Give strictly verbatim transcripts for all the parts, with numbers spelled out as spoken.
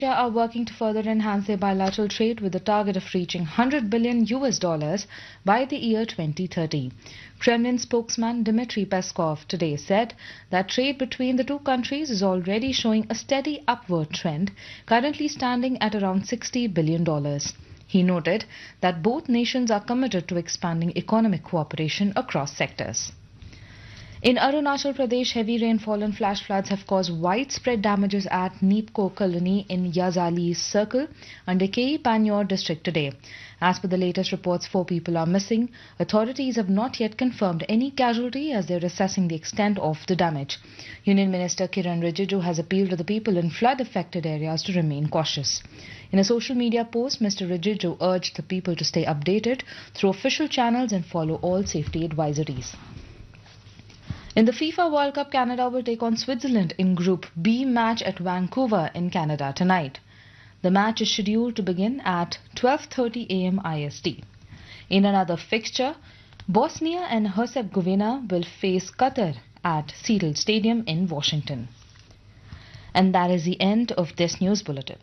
Are working to further enhance their bilateral trade with a target of reaching one hundred billion U S dollars by the year twenty thirty. Kremlin spokesman Dmitry Peskov today said that trade between the two countries is already showing a steady upward trend, currently standing at around sixty billion dollars. He noted that both nations are committed to expanding economic cooperation across sectors. In Arunachal Pradesh, heavy rainfall and flash floods have caused widespread damages at Neepko colony in Yazali Circle under K E Panyor district today. As per the latest reports, four people are missing. Authorities have not yet confirmed any casualty as they are assessing the extent of the damage. Union Minister Kiran Rijiju has appealed to the people in flood-affected areas to remain cautious. In a social media post, Mister Rijiju urged the people to stay updated through official channels and follow all safety advisories. In the FIFA World Cup, Canada will take on Switzerland in Group B match at Vancouver in Canada tonight. The match is scheduled to begin at twelve thirty a m I S T. In another fixture, Bosnia and Herzegovina will face Qatar at Seattle Stadium in Washington. And that is the end of this news bulletin.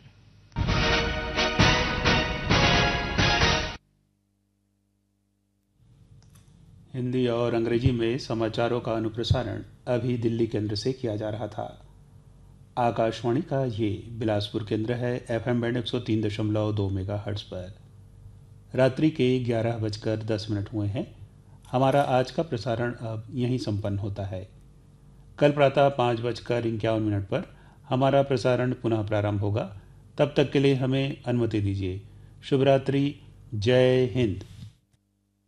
Hindi और अंग्रेजी में समाचारों का अनुप्रसारण अभी दिल्ली केंद्र से किया जा रहा था। आकाशवाणी का ये बिलासपुर केंद्र है एफएम बैंड एक सौ तीन दशमलव दो मेगाहर्ट्ज पर। रात्रि के ग्यारह बजकर दस मिनट हुए हैं। हमारा आज का प्रसारण अब यहीं संपन्न होता है। कल प्रातः पाँच बजकर इक्यावन मिनट पर हमारा प्रसारण पुनः प्रारंभ होगा। तब तक के लिए हमें अनुमति दीजिए। शुभ रात्रि। जय हिंद।